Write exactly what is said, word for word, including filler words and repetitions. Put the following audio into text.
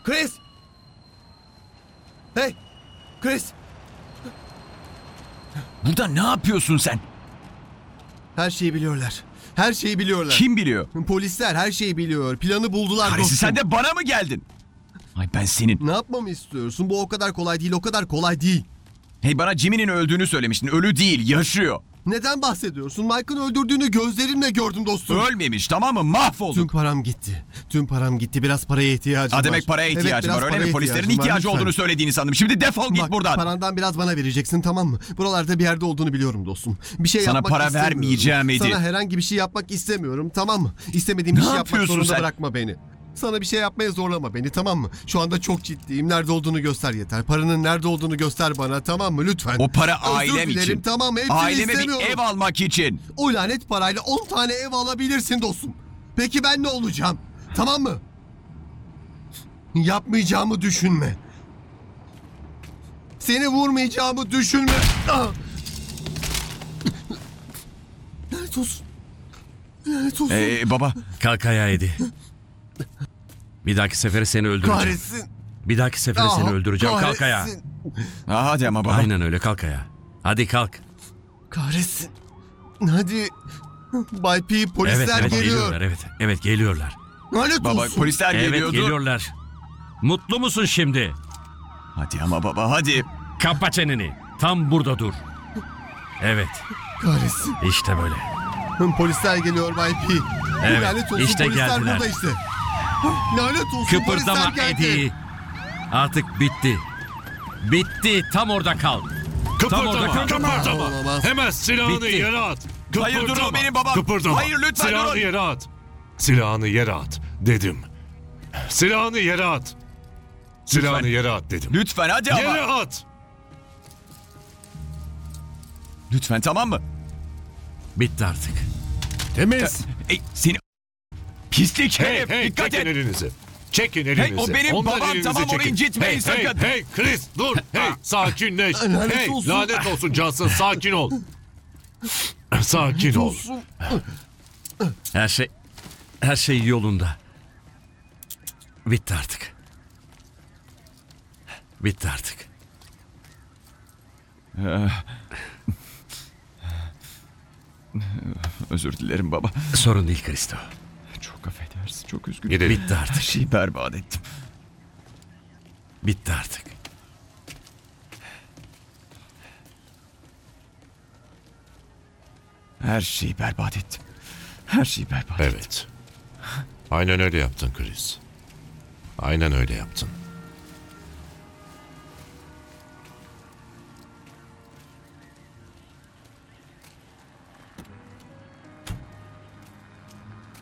Chris! Hey! Chris! Burada ne yapıyorsun sen? Her şeyi biliyorlar. Her şeyi biliyorlar. Kim biliyor? Polisler her şeyi biliyor. Planı buldular Karısı dostum. sen de bana mı geldin? Ay ben senin. Ne yapmamı istiyorsun? Bu o kadar kolay değil, o kadar kolay değil. Hey bana Jimmy'nin öldüğünü söylemiştin. Ölü değil, yaşıyor. Neden bahsediyorsun? Mike'ın öldürdüğünü gözlerimle gördüm dostum. Ölmemiş, tamam mı? Tüm Mahvolduk. param gitti. Tüm param gitti. Biraz paraya ihtiyacım Ha var. demek paraya ihtiyacı Evet, var biraz öyle mi? paraya Polislerin ihtiyacım var, ihtiyacı lütfen. olduğunu söylediğini sandım. Şimdi defol git Bak, buradan. parandan biraz bana vereceksin, tamam mı? Buralarda bir yerde olduğunu biliyorum dostum. Bir şey Sana yapmak para istemiyorum. vermeyeceğim Edi. Sana herhangi bir şey yapmak istemiyorum, tamam mı? İstemediğim bir Ne şey yapmak yapıyorsun zorunda sen? bırakma beni. Sana bir şey yapmaya zorlama beni, tamam mı? Şu anda çok ciddiyim. Nerede olduğunu göster yeter. Paranın nerede olduğunu göster bana, tamam mı? Lütfen. O para Özür ailem dilerim, için. tamam mı? Hepsini Aileme bir istemiyorum. ev almak için. O lanet parayla on tane ev alabilirsin dostum. Peki ben ne olacağım? Tamam mı? Yapmayacağımı düşünme. Seni vurmayacağımı düşünme. Ah! Lanet olsun. Lanet olsun. Ee, baba. Kalk ayağa Edi. Bir dahaki sefere seni öldüreceğim. Kahretsin. Bir dahaki sefere seni Ah, öldüreceğim. Kalk ayağa. kahretsin. Ha, hadi ama baba. Aynen öyle, kalk ayağa. Hadi kalk. Kahretsin. Hadi. Bay P, polisler Evet, evet geliyor. geliyorlar. Evet, evet geliyorlar. Lanet Baba olsun. polisler Evet geliyordu. geliyorlar. Mutlu musun şimdi? Hadi ama baba hadi. Kapa çeneni. Tam burada dur. Evet, Kahretsin. işte böyle. Polisler geliyor Bay P. Evet, Lanet olsun, işte polisler geldiler. burada işte. Lanet olsun, Kıpırdama polisler geldi. Edi. Artık bitti. Bitti. Tam orada kal. Tam orada kal. Kıpırdama. Olamaz. Hemen silahını Bitti. yere at. Hayır, dur, o Kıpırdama. benim babam. Kıpırdama. Hayır, lütfen, Silahını durun. yere at. Silahını yere at dedim. Silahını yere at. Silahını Lütfen. yere at dedim. Lütfen hadi ama. Yere at. Lütfen tamam mı? Bitti artık. Temiz. Ey seni pislik Hey herif hey dikkat çekin et. elinizi. Çekin elinizi. o benim Ondan babam, elinizi tamam, onu çekin. incitmeyin hey, sakın. Hey hey Chris dur. Hey sakinleş. Lanet hey olsun. lanet olsun Johnson, sakin ol. Sakin ol. Olsun. Her şey her şey yolunda. Bitti artık. Bitti artık. Özür dilerim baba. Sorun değil Kristo. Çok affedersin, çok üzgünüm. Gidelim. Bitti Her artık. şeyi berbat ettim. Bitti artık. Her şeyi berbat ettim. Her şeyi berbat ettim. Evet. Aynen öyle yaptın Chris. Aynen öyle yaptın.